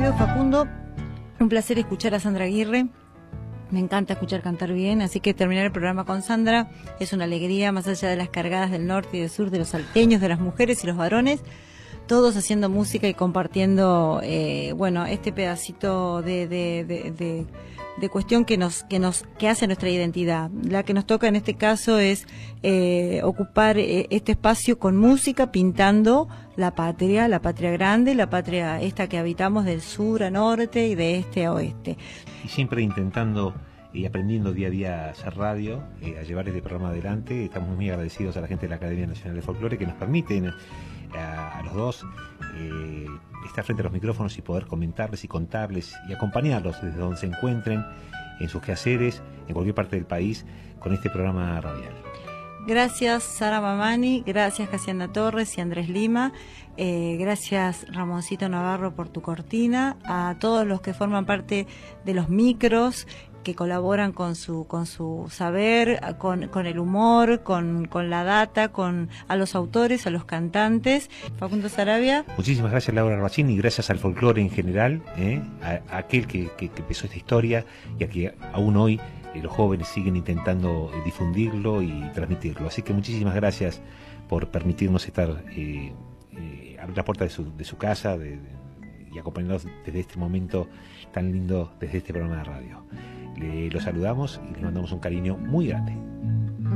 Querido Facundo, un placer escuchar a Sandra Aguirre. Me encanta escuchar cantar bien, así que terminar el programa con Sandra es una alegría, más allá de las cargadas del norte y del sur, de los salteños, de las mujeres y los varones, todos haciendo música y compartiendo, este pedacito de cuestión que hace nuestra identidad. La que nos toca en este caso es ocupar este espacio con música, pintando la patria grande, la patria esta que habitamos del sur a norte y de este a oeste. Y siempre intentando y aprendiendo día a día a hacer radio, a llevar este programa adelante. Estamos muy agradecidos a la gente de la Academia Nacional de Folclore que nos permiten a los dos estar frente a los micrófonos y poder comentarles y contarles y acompañarlos desde donde se encuentren, en sus quehaceres, en cualquier parte del país, con este programa radial. Gracias Sara Mamani, gracias Casiana Torres y Andrés Lima, gracias Ramoncito Navarro por tu cortina, a todos los que forman parte de los micros, que colaboran con su saber, con el humor, con la data, a los autores, a los cantantes. Facundo Saravia. Muchísimas gracias Laura Arbacín y gracias al folclore en general, a aquel que empezó esta historia y a que aún hoy los jóvenes siguen intentando difundirlo y transmitirlo. Así que muchísimas gracias por permitirnos estar, abrir la puerta de su casa y acompañarnos desde este momento tan lindo, desde este programa de radio. Lo saludamos y le mandamos un cariño muy grande.